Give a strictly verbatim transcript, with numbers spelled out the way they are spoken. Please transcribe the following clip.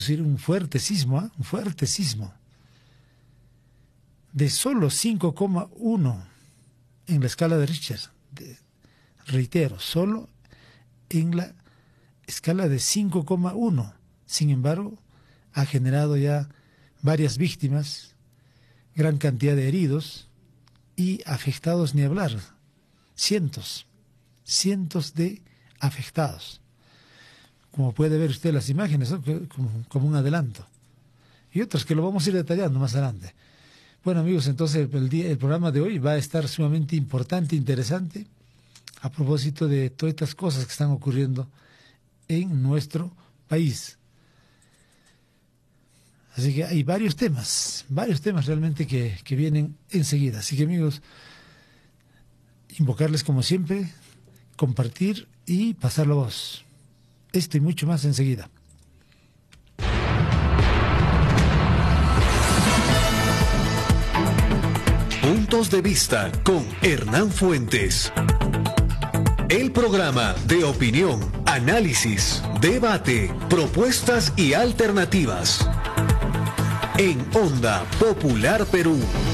producir un fuerte sismo, ¿eh? un fuerte sismo de solo cinco coma uno en la escala de Richter. De, reitero, solo en la escala de cinco coma uno. Sin embargo, ha generado ya varias víctimas, gran cantidad de heridos y afectados ni hablar. Cientos, cientos de afectados. Como puede ver usted las imágenes, ¿no? como, como un adelanto. Y otras que lo vamos a ir detallando más adelante. Bueno, amigos, entonces el, día, el programa de hoy va a estar sumamente importante, interesante, a propósito de todas estas cosas que están ocurriendo en nuestro país. Así que hay varios temas, varios temas realmente que, que vienen enseguida. Así que, amigos, invocarles como siempre, compartir y pasar la voz. Esto y mucho más enseguida. Puntos de vista con Hernán Fuentes. El programa de opinión, análisis, debate, propuestas y alternativas. En Onda Popular Perú.